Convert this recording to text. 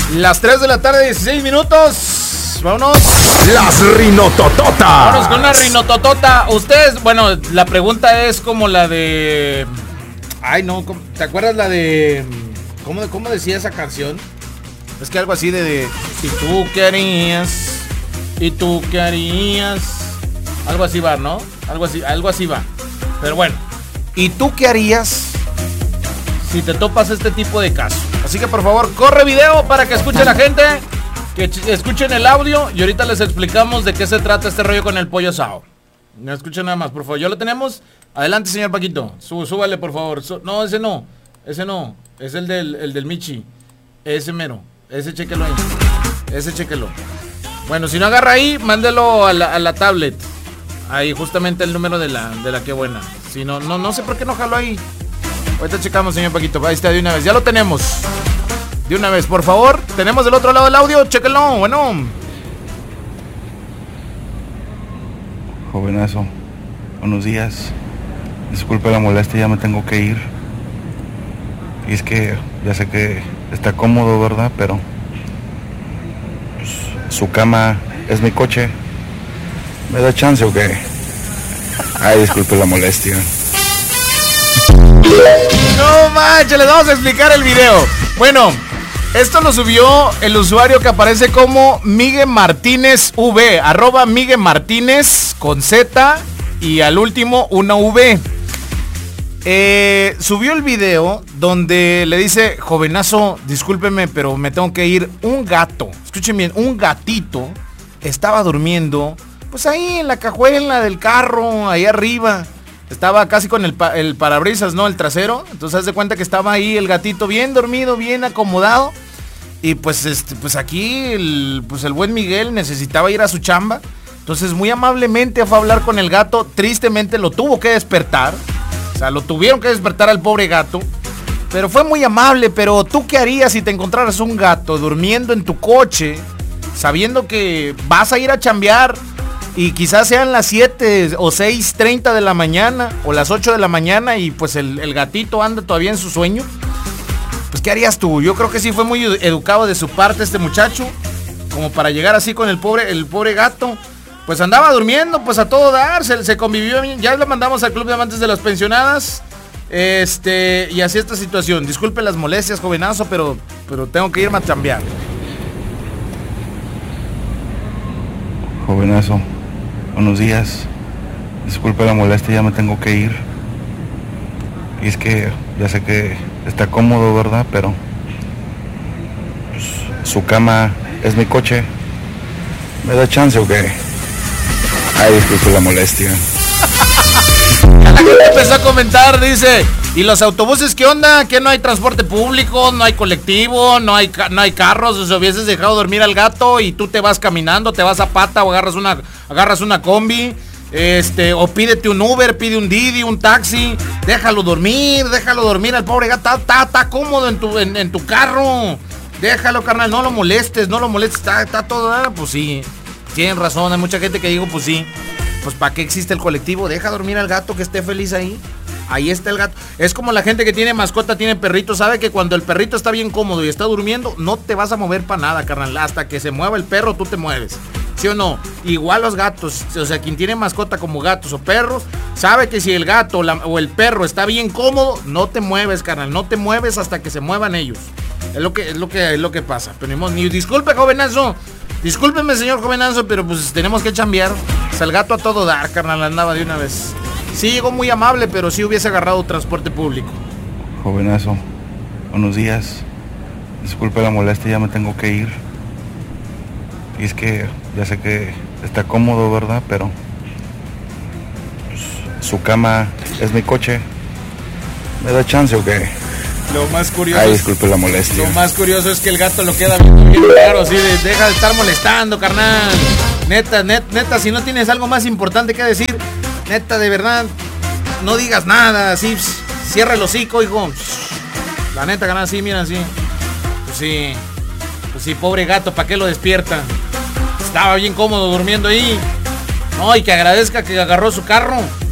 Las 3 de la tarde, 16 minutos. Vámonos. Las rinotototas. Vámonos con una rinototota. Ustedes, bueno, la pregunta es como la de... Ay, no, ¿te acuerdas la de... ¿Cómo decía esa canción? Es que algo así de ¿y tú qué harías? ¿Y tú qué harías? Algo así va, ¿no? Algo así va. Pero bueno, ¿y tú qué harías si te topas este tipo de caso? Así que por favor, corre video para que escuche la gente, que escuchen el audio y ahorita les explicamos de qué se trata este rollo con el pollo asado. No escuchen nada más, por favor. ¿Ya lo tenemos? Adelante, señor Paquito. Súbale, por favor. No, ese no. Es el del Michi. Ese mero. Ese chéquelo ahí. Ese chéquelo. Bueno, si no agarra ahí, mándelo a la tablet. Ahí, justamente el número de la que buena. Si no sé por qué no jaló ahí. Ahorita checamos, señor Paquito. Ahí está, de una vez. Ya lo tenemos. De una vez, por favor. Tenemos del otro lado del audio. Chéquelo. Bueno. Jovenazo, buenos días. Disculpe la molestia, ya me tengo que ir. Y es que ya sé que está cómodo, ¿verdad? Pero pues, su cama es mi coche. ¿Me da chance o qué? Ay, disculpe la molestia. No manches, les vamos a explicar el video. Bueno, esto lo subió el usuario que aparece como Miguel Martínez V, @ Miguel Martínez con Z y al último una V. Subió el video donde le dice: jovenazo, discúlpeme, pero me tengo que ir. Un gato, escuchen bien, un gatito estaba durmiendo, pues ahí en la cajuela del carro, ahí arriba. Estaba casi con el parabrisas, ¿no? El trasero. Entonces haz de cuenta que estaba ahí el gatito bien dormido, bien acomodado. Y pues aquí el buen Miguel necesitaba ir a su chamba. Entonces muy amablemente fue a hablar con el gato. Tristemente lo tuvo que despertar. O sea, lo tuvieron que despertar al pobre gato. Pero fue muy amable. Pero ¿tú qué harías si te encontraras un gato durmiendo en tu coche, sabiendo que vas a ir a chambear? Y quizás sean las 7 o 6:30 de la mañana o las 8 de la mañana y pues el gatito anda todavía en su sueño. Pues ¿qué harías tú? Yo creo que sí fue muy educado de su parte este muchacho, como para llegar así con el pobre gato. Pues andaba durmiendo, pues a todo dar, se convivió bien. Ya lo mandamos al Club de Amantes de las Pensionadas. Y así esta situación. Disculpe las molestias, jovenazo, pero tengo que irme a chambear. Jovenazo, buenos días. Disculpe la molestia, ya me tengo que ir. Y es que ya sé que está cómodo, ¿verdad? Pero pues, su cama es mi coche. ¿Me da chance o qué? Ay, disculpe la molestia. La gente empezó a comentar, dice: ¿y los autobuses qué onda? ¿Que no hay transporte público? ¿No hay colectivo? ¿No hay carros? O sea, hubieses dejado dormir al gato y tú te vas caminando, te vas a pata o agarras una combi. O pídete un Uber, pide un Didi, un taxi. Déjalo dormir al pobre gato. Está cómodo en tu carro. Déjalo, carnal, no lo molestes. Está todo. Pues sí, tienen razón. Hay mucha gente que digo, pues sí. Pues ¿para qué existe el colectivo? Deja dormir al gato, que esté feliz ahí. Ahí está el gato. Es como la gente que tiene mascota, tiene perrito. Sabe que cuando el perrito está bien cómodo y está durmiendo, no te vas a mover para nada, carnal. Hasta que se mueva el perro, tú te mueves. ¿Sí o no? Igual los gatos. O sea, quien tiene mascota como gatos o perros, sabe que si el gato o el perro está bien cómodo, no te mueves, carnal. No te mueves hasta que se muevan ellos. Es lo que pasa. Pero ni disculpe, jovenazo. Discúlpeme, señor jovenazo, pero pues tenemos que chambear. O sea, el gato a todo dar, carnal, andaba de una vez. Sí, llegó muy amable, pero sí hubiese agarrado transporte público. Jovenazo, buenos días. Disculpe la molestia, ya me tengo que ir. Y es que ya sé que está cómodo, ¿verdad? Pero pues, su cama es mi coche. ¿Me da chance o qué? Lo más curioso. Ay, disculpe la molestia. Lo más curioso es que el gato lo queda bien claro, así de: deja de estar molestando, carnal. Neta, si no tienes algo más importante que decir, neta, de verdad, no digas nada, así, cierra el hocico, hijo. La neta, carnal, sí, mira, sí. Pues sí, pobre gato, ¿para qué lo despierta? Estaba bien cómodo durmiendo ahí. No, y que agradezca que agarró su carro.